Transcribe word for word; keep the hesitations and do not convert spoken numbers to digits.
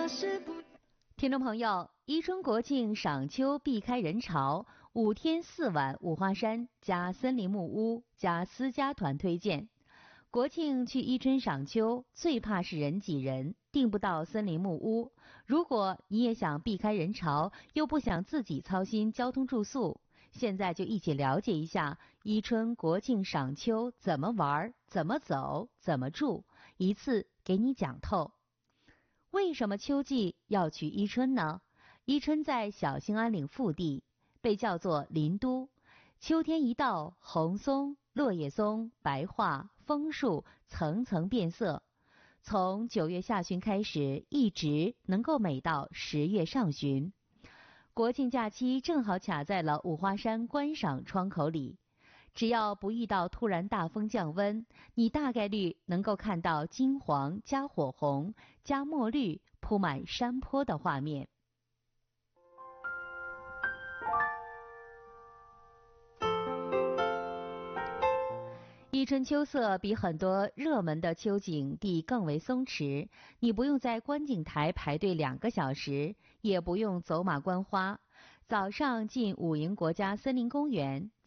听众朋友，伊春国庆赏秋避开人潮，五天四晚五花山加森林木屋加私家团推荐。国庆去伊春赏秋，最怕是人挤人，订不到森林木屋。如果你也想避开人潮，又不想自己操心交通住宿，现在就一起了解一下伊春国庆赏秋怎么玩、怎么走、怎么住，一次给你讲透。为什么秋季要去伊春呢？伊春在小兴安岭腹地，被叫做林都。秋天一到，红松、落叶松、白桦、枫树层层变色。从九月下旬开始，一直能够美到十月上旬。国庆假期正好卡在了五花山观赏窗口里。只要不遇到突然大风降温，你大概率能够看到金黄加火红加墨绿铺满山坡的画面。伊春秋色比很多热门的秋景地更为松弛，你不用在观景台排队两个小时，也不用走马观花。早上进五营国家森林公园，